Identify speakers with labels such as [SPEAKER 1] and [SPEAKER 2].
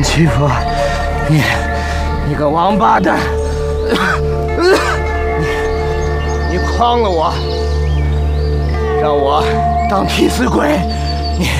[SPEAKER 1] 想欺负我，你个王八蛋！你诓了我，让我当替死鬼！